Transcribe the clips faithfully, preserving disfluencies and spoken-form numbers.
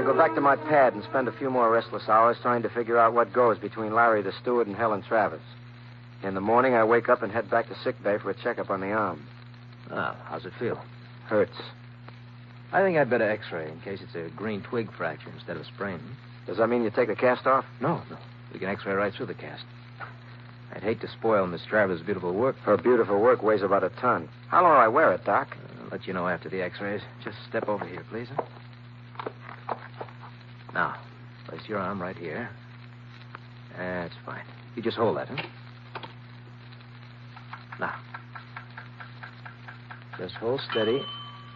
go back to my pad and spend a few more restless hours trying to figure out what goes between Larry the steward and Helen Travis. In the morning, I wake up and head back to sick bay for a checkup on the arm. Ah, how's it feel? Hurts. I think I'd better x-ray in case it's a green twig fracture instead of a sprain. Does that mean you take the cast off? No, no. We can x-ray right through the cast. I'd hate to spoil Miss Travis' beautiful work. Her beautiful work weighs about a ton. How long will I wear it, Doc? I'll let you know after the x-rays. Just step over here, please. Huh? Now, place your arm right here. That's fine. You just hold that, huh? Now. Just hold steady.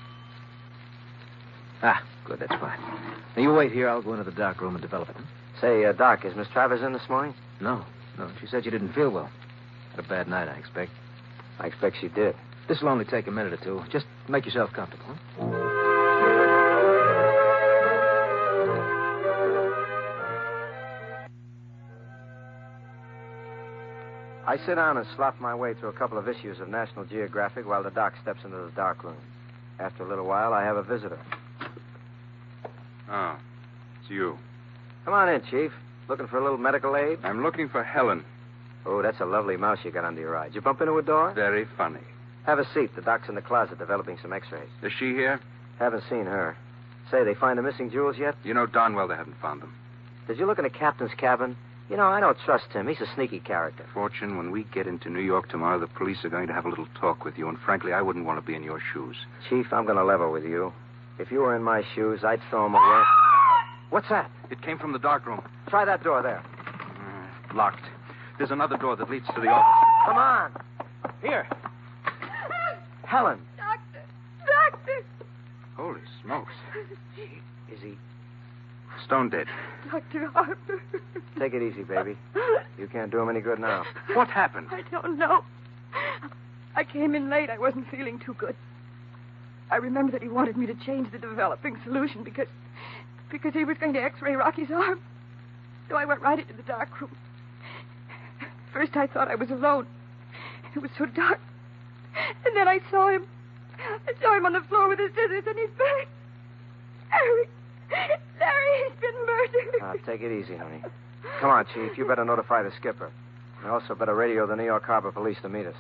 Ah, good, that's fine. Now, you wait here. I'll go into the dark room and develop it. Huh? Say, uh, Doc, is Miss Travis in this morning? No, no. She said you didn't feel well. Had a bad night, I expect. I expect she did. This will only take a minute or two. Just make yourself comfortable, huh? I sit down and slop my way through a couple of issues of National Geographic while the doc steps into the dark room. After a little while, I have a visitor. Oh, it's you. Come on in, Chief. Looking for a little medical aid? I'm looking for Helen. Oh, that's a lovely mouse you got under your eye. Did you bump into a door? Very funny. Have a seat. The doc's in the closet developing some x-rays. Is she here? Haven't seen her. Say, they find the missing jewels yet? You know darn well they haven't found them. Did you look in the captain's cabin? You know, I don't trust him. He's a sneaky character. Fortune, when we get into New York tomorrow, the police are going to have a little talk with you, and frankly, I wouldn't want to be in your shoes. Chief, I'm going to level with you. If you were in my shoes, I'd throw him away. What's that? It came from the dark room. Try that door there. Uh, locked. There's another door that leads to the office. Come on. Here. Helen. Doctor. Doctor. Holy smokes. Is he... Stone dead. Doctor Harper. Take it easy, baby. You can't do him any good now. What happened? I don't know. I came in late. I wasn't feeling too good. I remember that he wanted me to change the developing solution because... because he was going to x-ray Rocky's arm. So I went right into the dark room. First, I thought I was alone. It was so dark. And then I saw him. I saw him on the floor with his scissors in his bed. Larry. Larry, he's been murdered. Uh, take it easy, honey. Come on, Chief. You better notify the skipper. You also better radio the New York Harbor Police to meet us.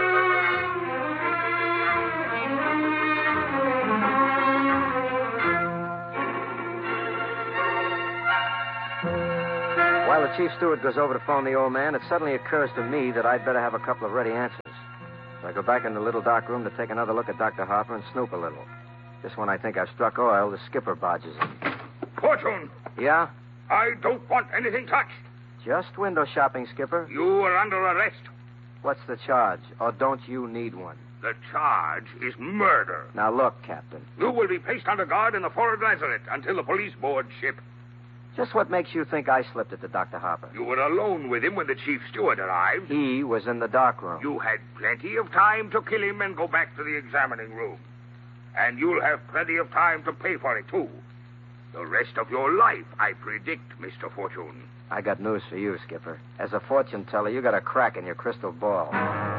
While the chief steward goes over to phone the old man, it suddenly occurs to me that I'd better have a couple of ready answers. So I go back in the little dark room to take another look at Doctor Harper and snoop a little. Just when I think I've struck oil, the skipper barges in. Fortune, Yeah? I don't want anything touched. Just window shopping, Skipper. You are under arrest. What's the charge? Or don't you need one? The charge is murder. Now look, Captain. You will be placed under guard in the forward lazarette until the police board ship. Just what makes you think I slipped it to Doctor Harper? You were alone with him when the chief steward arrived. He was in the dark room. You had plenty of time to kill him and go back to the examining room. And you'll have plenty of time to pay for it, too. The rest of your life, I predict, Mister Fortune. I got news for you, Skipper. As a fortune teller, you got a crack in your crystal ball.